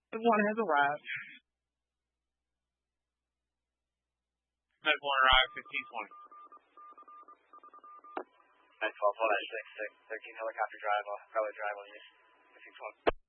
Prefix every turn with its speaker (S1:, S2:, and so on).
S1: One has arrived.
S2: Med 1 arrived, 1520.
S3: Med 12, hold that 6, 13 helicopter drive, probably drive on you. 1520.